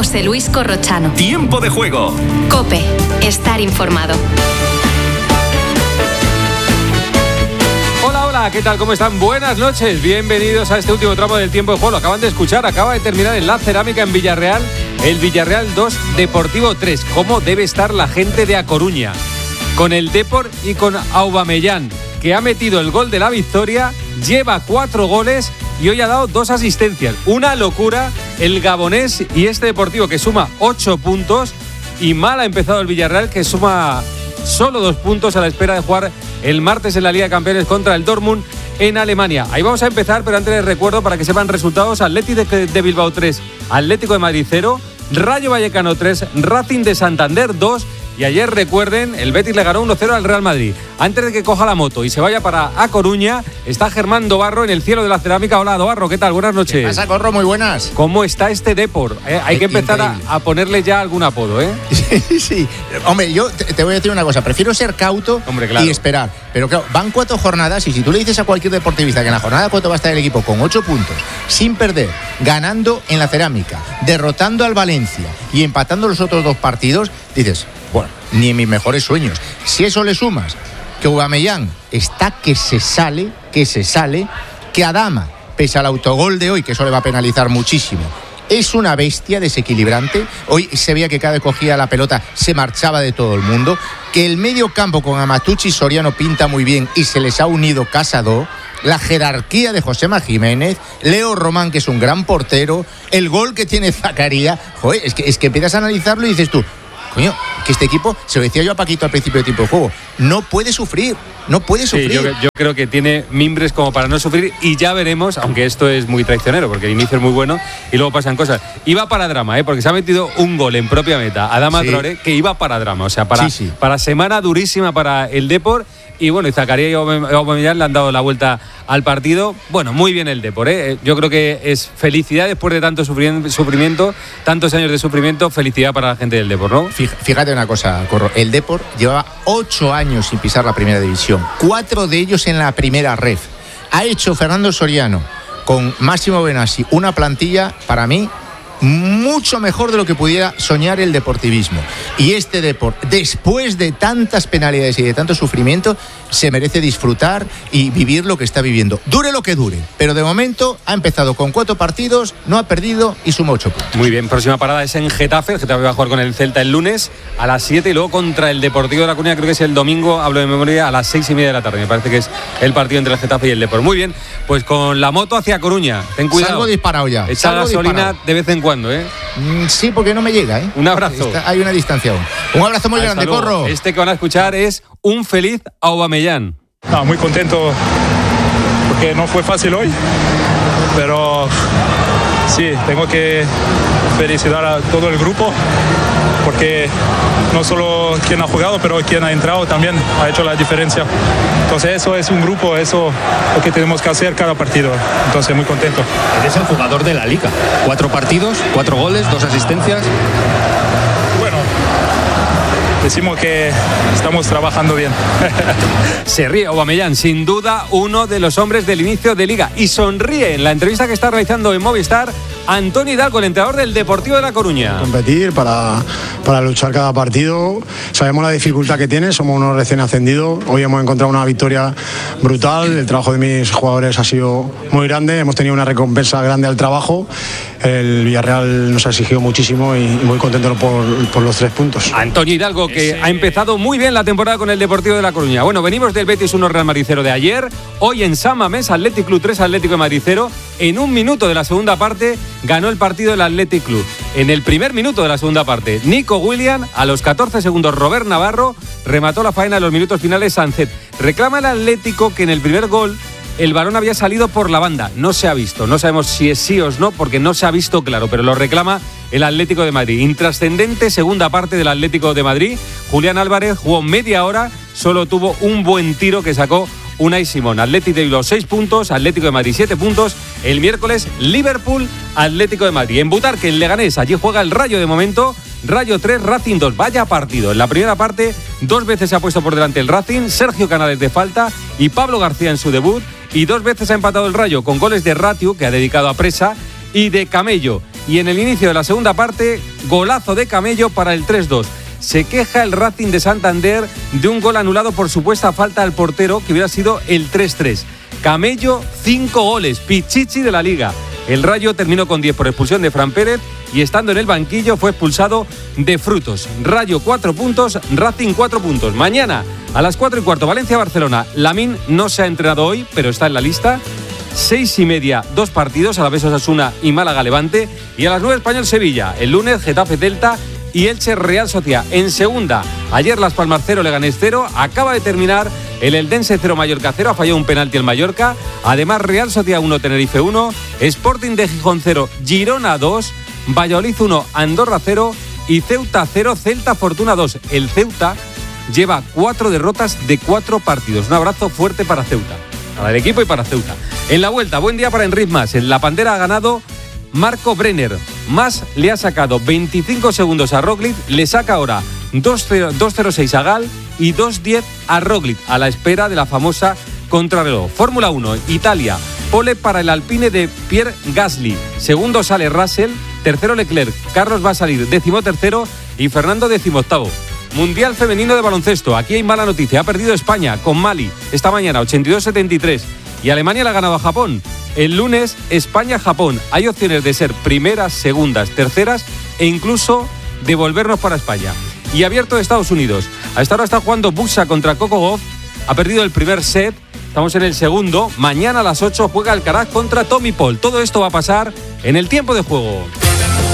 José Luis Corrochano. Tiempo de juego. COPE. Estar informado. Hola, ¿qué tal? ¿Cómo están? Buenas noches, bienvenidos a este último tramo del tiempo de juego. Lo acaban de escuchar, acaba de terminar en la Cerámica en Villarreal, el Villarreal 2, Deportivo 3. ¿Cómo debe estar la gente de A Coruña? Con el Depor y con Aubameyang, que ha metido el gol de la victoria, lleva 4 goles y hoy ha dado 2 asistencias. Una locura el gabonés y este Deportivo que suma 8 puntos, y mal ha empezado el Villarreal, que suma solo 2 puntos a la espera de jugar el martes en la Liga de Campeones contra el Dortmund en Alemania. Ahí vamos a empezar, pero antes les recuerdo para que sepan resultados: Atlético de Bilbao 3, Atlético de Madrid 0, Rayo Vallecano 3, Racing de Santander 2. Y ayer, recuerden, el Betis le ganó 1-0 al Real Madrid. Antes de que coja la moto y se vaya para A Coruña, está Germán Dobarro en el cielo de la Cerámica. Hola, Dobarro, ¿qué tal? Buenas noches. ¿Qué pasa, Corro? Muy buenas. ¿Cómo está este Depor? Hay que empezar a ponerle ya algún apodo, ¿eh? Sí. Hombre, yo te voy a decir una cosa. Prefiero ser cauto, claro, y esperar. Pero claro, van 4 jornadas y si tú le dices a cualquier deportivista que en la jornada 4 va a estar el equipo con 8 puntos, sin perder, ganando en la Cerámica, derrotando al Valencia y empatando los otros 2 partidos, dices, bueno, ni en mis mejores sueños. Si eso le sumas que Aubameyang está que se sale, que Adama, pese al autogol de hoy, que eso le va a penalizar muchísimo, es una bestia desequilibrante. Hoy se veía que cada vez cogía la pelota se marchaba de todo el mundo, que el medio campo con Amatucci y Soriano pinta muy bien y se les ha unido Casado, la jerarquía de Josema Jiménez, Leo Román, que es un gran portero, el gol que tiene Zakaria. Joder, es que empiezas a analizarlo y dices tú, coño, que este equipo, se lo decía yo a Paquito al principio del tiempo de juego, no puede sufrir. Sí, yo creo que tiene mimbres como para no sufrir, y ya veremos, aunque esto es muy traicionero porque el inicio es muy bueno y luego pasan cosas. Iba para drama, porque se ha metido un gol en propia meta Adama Traoré, que iba para drama, o sea, para semana durísima para el Depor. Y bueno, y Zakaria y Aubameyang le han dado la vuelta al partido. Bueno, muy bien el Depor, Yo creo que es felicidad después de tanto sufrimiento, tantos años de sufrimiento, felicidad para la gente del Depor, ¿no? Fíjate una cosa, Corro, el Depor llevaba 8 años sin pisar la primera división, 4 de ellos en la primera ref. Ha hecho Fernando Soriano con Máximo Benassi una plantilla, para mí, mucho mejor de lo que pudiera soñar el deportivismo. Y este Depor, después de tantas penalidades y de tanto sufrimiento, se merece disfrutar y vivir lo que está viviendo. Dure lo que dure, pero de momento ha empezado con 4 partidos, no ha perdido y suma 8 puntos. Muy bien, próxima parada es en Getafe. El Getafe va a jugar con el Celta el lunes a las 7 y luego contra el Deportivo de La Coruña, creo que es el domingo, hablo de memoria, a las 6:30 de la tarde. Me parece que es el partido entre el Getafe y el Depor. Muy bien, pues con la moto hacia Coruña, ten cuidado. Salgo disparado ya. Echa gasolina de vez en cuando, Sí, porque no me llega, Un abrazo. Hay una distancia aún. Un abrazo muy grande, luego. Corro. Este que van a escuchar es un feliz Aubameyang. Muy contento porque no fue fácil hoy, pero sí, tengo que felicitar a todo el grupo, porque no solo quien ha jugado, pero quien ha entrado también ha hecho la diferencia. Entonces eso es un grupo, eso es lo que tenemos que hacer cada partido. Entonces muy contento. Eres el jugador de la Liga. 4 partidos, 4 goles, 2 asistencias. Bueno, decimos que estamos trabajando bien. Se ríe Aubameyang, sin duda uno de los hombres del inicio de Liga, y sonríe en la entrevista que está realizando en Movistar Antonio Hidalgo, el entrenador del Deportivo de La Coruña. Competir para luchar cada partido. Sabemos la dificultad que tiene, somos unos recién ascendidos. Hoy hemos encontrado una victoria brutal. El trabajo de mis jugadores ha sido muy grande. Hemos tenido una recompensa grande al trabajo. El Villarreal nos ha exigido muchísimo y muy contento por los 3 puntos. Antonio Hidalgo, que ha empezado muy bien la temporada con el Deportivo de La Coruña. Bueno, venimos del Betis 1 Real Madrid 0 de ayer. Hoy en San Mamés, Athletic Club 3, Atlético de Madrid 0. En un minuto de la segunda parte ganó el partido el Athletic Club. En el primer minuto de la segunda parte, Nico Williams, a los 14 segundos Robert Navarro, remató la faena en los minutos finales Sancet. Reclama el Atlético que en el primer gol el balón había salido por la banda. No se ha visto, no sabemos si es sí o no, porque no se ha visto claro, pero lo reclama el Atlético de Madrid. Intrascendente segunda parte del Atlético de Madrid. Julián Álvarez jugó media hora, solo tuvo un buen tiro que sacó Unai Simón. Atlético de Bilbao 6 puntos, Atlético de Madrid 7 puntos. El miércoles Liverpool, Atlético de Madrid. En Butarque, en Leganés, allí juega el Rayo de momento. Rayo 3, Racing 2. Vaya partido. En la primera parte 2 veces se ha puesto por delante el Racing, Sergio Canales de falta y Pablo García en su debut. Y 2 veces ha empatado el Rayo con goles de Ratiu, que ha dedicado a Presa, y de Camello. Y en el inicio de la segunda parte, golazo de Camello para el 3-2. Se queja el Racing de Santander de un gol anulado por supuesta falta al portero, que hubiera sido el 3-3. Camello, 5 goles, pichichi de la Liga. El Rayo terminó con 10 por expulsión de Fran Pérez y estando en el banquillo fue expulsado de Frutos. Rayo 4 puntos, Racing 4 puntos. Mañana a las 4:15, Valencia-Barcelona. Lamine no se ha entrenado hoy, pero está en la lista. 6:30, 2 partidos, Alavés Osasuna y Málaga-Levante. Y a las 9, Español-Sevilla. El lunes, Getafe-Celta y Elche-Real Sociedad. En segunda, ayer Las Palmas 0, Leganés 0. Acaba de terminar el Eldense 0, Mallorca 0. Ha fallado un penalti el Mallorca. Además, Real Sociedad 1, Tenerife 1. Sporting de Gijón 0, Girona 2. Valladolid 1, Andorra 0. Y Ceuta 0, Celta Fortuna 2. El Ceuta lleva 4 derrotas de 4 partidos. Un abrazo fuerte para Ceuta, para el equipo y para Ceuta. En la vuelta, buen día para Enric Mas. En la Pantera ha ganado Marco Brenner. Mas le ha sacado 25 segundos a Roglic, le saca ahora 2.06 a Gal y 2.10 a Roglic, a la espera de la famosa contrarreloj. Fórmula 1, Italia, pole para el Alpine de Pierre Gasly. Segundo sale Russell, tercero Leclerc, Carlos va a salir 13º y Fernando 18º. Mundial femenino de baloncesto, aquí hay mala noticia, ha perdido España con Mali esta mañana 82-73 y Alemania le ha ganado a Japón. El lunes, España-Japón. Hay opciones de ser primeras, segundas, terceras e incluso de volvernos para España. Y abierto de Estados Unidos. A esta hora está jugando Buxa contra Coco Gauff. Ha perdido el primer set. Estamos en el segundo. Mañana a las 8 juega Alcaraz contra Tommy Paul. Todo esto va a pasar en el tiempo de juego.